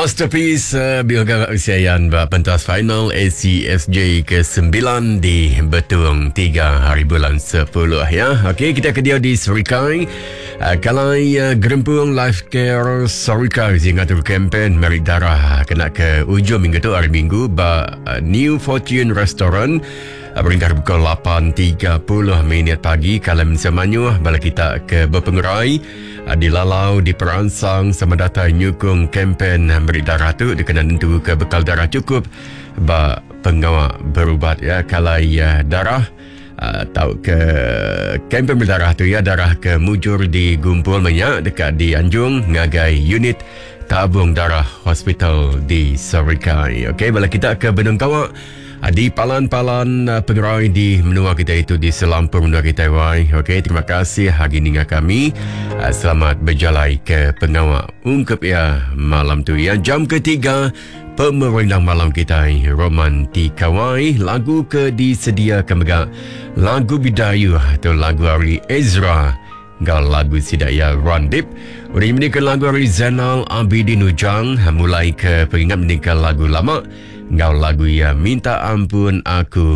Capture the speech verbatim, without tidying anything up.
Masterpiece uh, Bioga Usiayan pentas final A C S J ke sembilan di Betung tiga hari bulan sepuluh ya. Okey, kita kedia di Serikai. Uh, kalai uh, Gerempung Life Care Serikai zingatur kempen merit darah kena ke ujung minggu tu hari Minggu ba uh, New Fortune Restaurant. Beringkar pukul lapan tiga puluh minit pagi kalam semanyu bala kita ke berpengerai di lalau di peransang sama data nyukung kempen beri darah tu dikena tentu ke bekal darah cukup ba pengawal berubat ya kalai ya, darah uh, tahu ke kempen beri darah tu ya darah ke mujur di Gumpul Minyak dekat di Anjung ngagai unit tabung darah hospital di Serikai. Okey, bala kita ke Benung Kawak di palan-palan uh, pengerai di menua kita itu di selampur menua kita wai. Okey, terima kasih hari ninga kami. Uh, selamat berjalan ke pengawal ungkep ya malam tu ya. Jam ketiga pemerintang malam kita romantika wai. Lagu ke disediakan megak lagu Bidayu atau lagu Ari Ezra. Gal lagu Sidaya Randip. Udah menikah lagu Ari Zainal Abidin Ujang. Mulai ke peringat menikah lagu lama. Ngau lagu ya Minta Ampun Aku